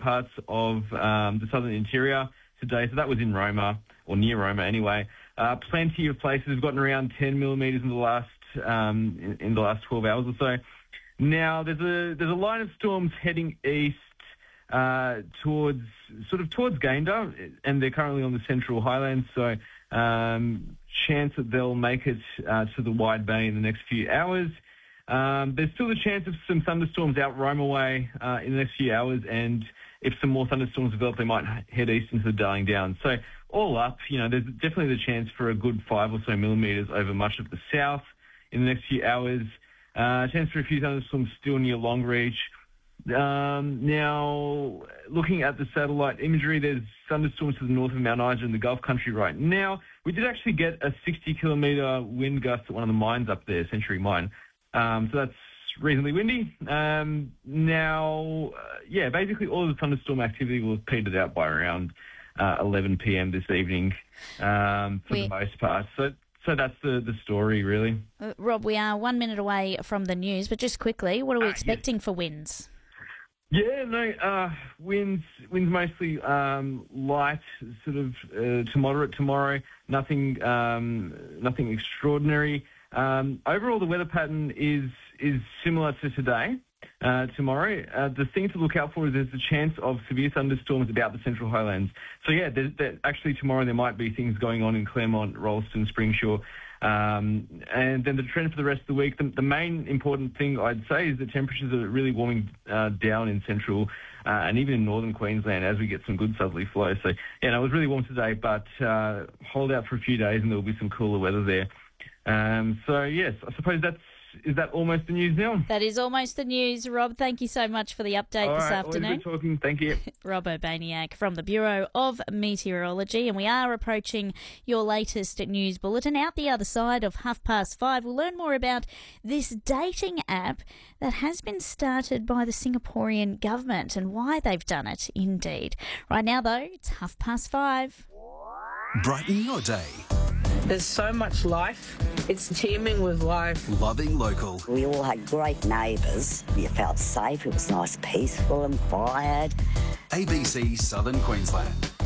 parts of the southern interior today. So that was in Roma, or near Roma anyway. Plenty of places have gotten around 10 millimetres in the last 12 hours or so. Now there's a line of storms heading east towards Gayndah, and they're currently on the Central Highlands. So chance that they'll make it to the Wide Bay in the next few hours. There's still a chance of some thunderstorms out Roma way in the next few hours, and if some more thunderstorms develop, they might head east into the Darling Downs. So all up, there's definitely the chance for a good 5 or so millimetres over much of the south in the next few hours. Chance for a few thunderstorms still near Longreach. Now, looking at the satellite imagery, there's thunderstorms to the north of Mount Isa in the Gulf Country right now. We did actually get a 60-kilometre wind gust at one of the mines up there, Century Mine. So that's reasonably windy. Basically all of the thunderstorm activity will have petered out by around 11 p.m. this evening for the most part. So that's the story, really. Rob, we are 1 minute away from the news, but just quickly, what are we expecting for winds? Winds mostly light, sort of to moderate tomorrow. Nothing extraordinary. Overall, the weather pattern is similar to today. Tomorrow, the thing to look out for is there's a chance of severe thunderstorms about the Central Highlands. So actually tomorrow there might be things going on in Claremont, Rolleston, Springsure. And then the trend for the rest of the week, the main important thing I'd say is that temperatures are really warming down in central and even in northern Queensland as we get some good southerly flow. So, it was really warm today, but hold out for a few days and there'll be some cooler weather there. Yes, I suppose is that almost the news now? That is almost the news. Rob, thank you so much for the update this afternoon. Good talking. Thank you. Rob Urbaniak from the Bureau of Meteorology, and we are approaching your latest news bulletin. Out the other side of 5:30, we'll learn more about this dating app that has been started by the Singaporean government and why they've done it, indeed. Right now, though, it's 5:30. Brighten your day. There's so much life. It's teeming with life. Loving local. We all had great neighbours. You felt safe. It was nice, peaceful and quiet. ABC Southern Queensland.